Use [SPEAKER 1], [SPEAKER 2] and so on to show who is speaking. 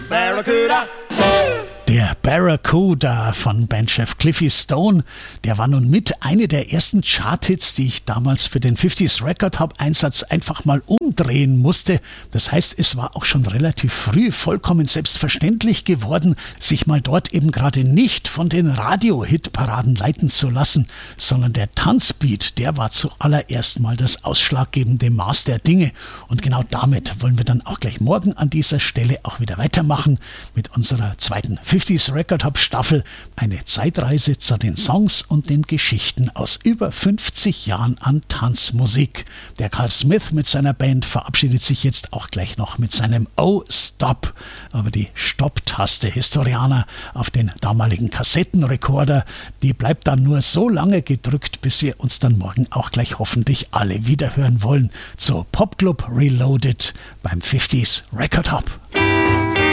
[SPEAKER 1] Barracuda.
[SPEAKER 2] Der Barracuda von Bandchef Cliffy Stone, der war nun mit eine der ersten Charthits, die ich damals für den 50s Record Hub Einsatz einfach mal umdrehen musste. Das heißt, es war auch schon relativ früh vollkommen selbstverständlich geworden, sich mal dort eben gerade nicht von den Radio-Hit-Paraden leiten zu lassen, sondern der Tanzbeat, der war zuallererst mal das ausschlaggebende Maß der Dinge. Und genau damit wollen wir dann auch gleich morgen an dieser Stelle auch wieder weitermachen mit unserer zweiten 50s Record Hub Staffel, eine Zeitreise zu den Songs und den Geschichten aus über 50 Jahren an Tanzmusik. Der Carl Smith mit seiner Band verabschiedet sich jetzt auch gleich noch mit seinem Oh Stop. Aber die Stopp-Taste Historianer auf den damaligen Kassettenrekorder, die bleibt dann nur so lange gedrückt, bis wir uns dann morgen auch gleich hoffentlich alle wiederhören wollen. Zu Popclub Reloaded beim 50s Record Hub.